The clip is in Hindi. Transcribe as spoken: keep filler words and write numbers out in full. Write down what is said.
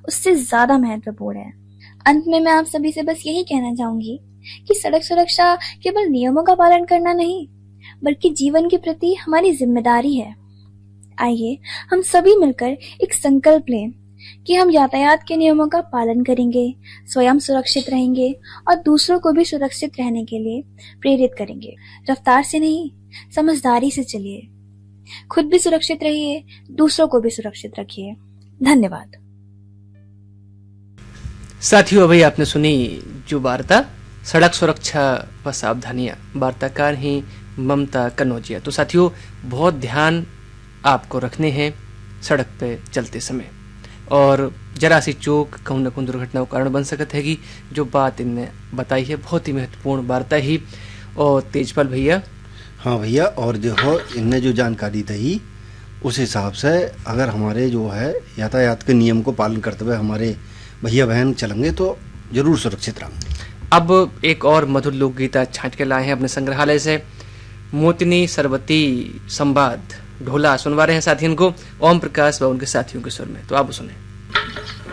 उससे ज्यादा महत्वपूर्ण है। अंत में मैं आप सभी से बस यही कहना चाहूंगी कि सड़क सुरक्षा केवल नियमों का पालन करना नहीं, बल्कि जीवन के प्रति हमारी जिम्मेदारी है। आइए हम सभी मिलकर एक संकल्प लें कि हम यातायात के नियमों का पालन करेंगे, स्वयं सुरक्षित रहेंगे और दूसरों को भी सुरक्षित रहने के लिए प्रेरित करेंगे। रफ्तार से नहीं, समझदारी से चलिए। खुद भी सुरक्षित रहिए, दूसरों को भी सुरक्षित रखिए। धन्यवाद। साथियों, अभी आपने सुनी जो वार्ता सड़क सुरक्षा व सावधानियां, वार्ताकार ही ममता कनौजिया। तो साथियों, बहुत ध्यान आपको रखने हैं सड़क पे चलते समय, और जरा सी चूक कहूँ न कहूँ दुर्घटना का कारण बन सकत है कि जो बात इनने बताई है बहुत ही महत्वपूर्ण वार्ता ही। और तेजपाल भैया। हाँ भैया, और जो हो इनने जो जानकारी दी उस हिसाब से अगर हमारे जो है यातायात के नियम को पालन करते हुए हमारे भैया बहन चलेंगे तो जरूर सुरक्षित रहेंगे। अब एक और मधुर लोकगीता छांट के लाए हैं अपने संग्रहालय से। मोतिनी सरबती संवाद ढोला सुनवा रहे हैं साथी इनको ओम प्रकाश व उनके साथियों के स्वर में। तो आप सुने।